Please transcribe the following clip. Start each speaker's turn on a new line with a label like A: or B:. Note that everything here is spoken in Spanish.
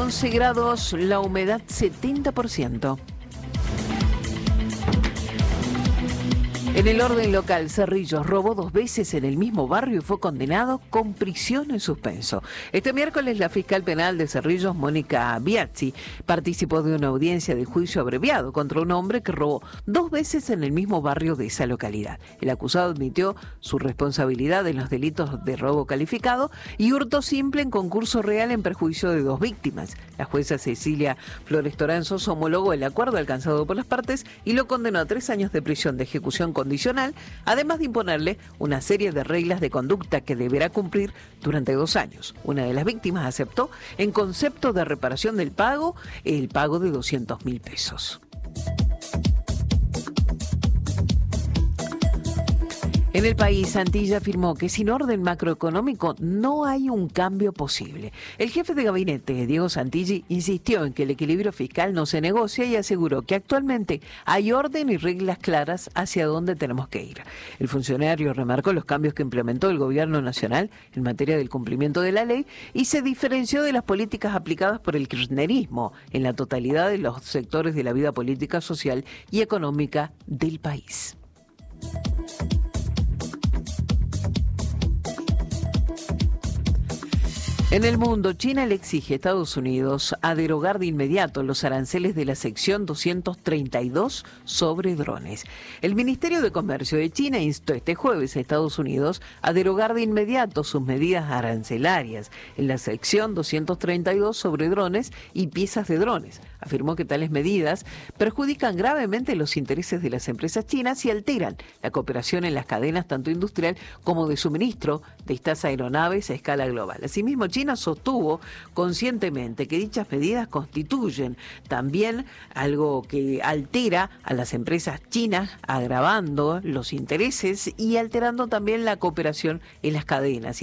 A: 11 grados, la humedad 70%. En el orden local, Cerrillos robó 2 veces en el mismo barrio y fue condenado con prisión en suspenso. Este miércoles, la fiscal penal de Cerrillos, Mónica Biazzi, participó de una audiencia de juicio abreviado contra un hombre que robó 2 veces en el mismo barrio de esa localidad. El acusado admitió su responsabilidad en los delitos de robo calificado y hurto simple en concurso real en perjuicio de 2 víctimas. La jueza Cecilia Flores Toranzos homologó el acuerdo alcanzado por las partes y lo condenó a 3 años de prisión de ejecución condicional, además de imponerle una serie de reglas de conducta que deberá cumplir durante 2 años. Una de las víctimas aceptó, en concepto de reparación del pago, el pago de 200.000 pesos. En el país, Santilla afirmó que sin orden macroeconómico no hay un cambio posible. El jefe de gabinete, Diego Santilli, insistió en que el equilibrio fiscal no se negocia y aseguró que actualmente hay orden y reglas claras hacia dónde tenemos que ir. El funcionario remarcó los cambios que implementó el gobierno nacional en materia del cumplimiento de la ley y se diferenció de las políticas aplicadas por el kirchnerismo en la totalidad de los sectores de la vida política, social y económica del país. En el mundo, China le exige a Estados Unidos a derogar de inmediato los aranceles de la sección 232 sobre drones. El Ministerio de Comercio de China instó este jueves a Estados Unidos a derogar de inmediato sus medidas arancelarias en la sección 232 sobre drones y piezas de drones. Afirmó que tales medidas perjudican gravemente los intereses de las empresas chinas y alteran la cooperación en las cadenas tanto industrial como de suministro de estas aeronaves a escala global. Asimismo, China sostuvo conscientemente que dichas medidas constituyen también algo que altera a las empresas chinas, agravando los intereses y alterando también la cooperación en las cadenas.